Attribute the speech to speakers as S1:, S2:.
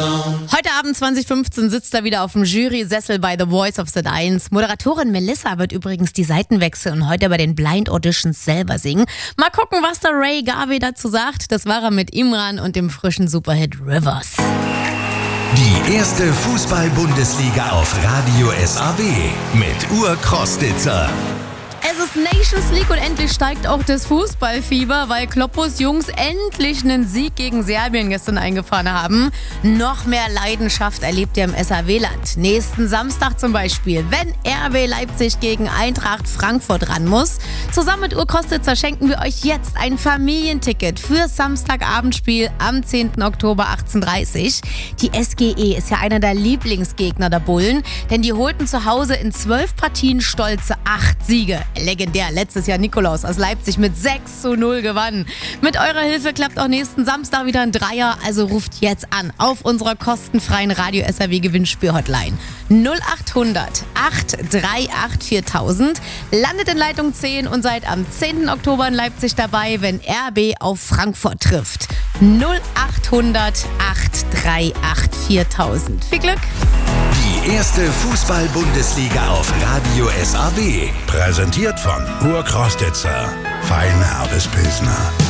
S1: Heute Abend 2015 sitzt er wieder auf dem Jury-Sessel bei The Voice of Sat.1. Moderatorin Melissa wird übrigens die Seiten wechseln und heute bei den Blind Auditions selber singen. Mal gucken, was der Ray Garvey dazu sagt. Das war er mit Imran und dem frischen Superhit Rivers.
S2: Die erste Fußball-Bundesliga auf Radio SAW mit Ur-Crostitzer.
S1: Es ist Nations League und endlich steigt auch das Fußballfieber, weil Kloppos Jungs endlich einen Sieg gegen Serbien gestern eingefahren haben. Noch mehr Leidenschaft erlebt ihr im SAW-Land. Nächsten Samstag zum Beispiel, wenn RB Leipzig gegen Eintracht Frankfurt ran muss. Zusammen mit Ur-Crostitzer schenken wir euch jetzt ein Familienticket fürs Samstagabendspiel am 10. Oktober 18:30. Die SGE ist ja einer der Lieblingsgegner der Bullen, denn die holten zu Hause in 12 Partien stolze 8 Siege. Legendär, letztes Jahr Nikolaus aus Leipzig mit 6:0 gewann. Mit eurer Hilfe klappt auch nächsten Samstag wieder ein Dreier, also ruft jetzt an auf unserer kostenfreien Radio SAW Gewinnspiel-Hotline 0800 838 4000. Landet in Leitung 10 und seid am 10. Oktober in Leipzig dabei, wenn RB auf Frankfurt trifft. 0800 838 4000. Viel Glück!
S2: Die erste Fußball-Bundesliga auf Radio SAW.
S3: Präsentiert von Ur-Crostitzer. Fein herbes Pilsner.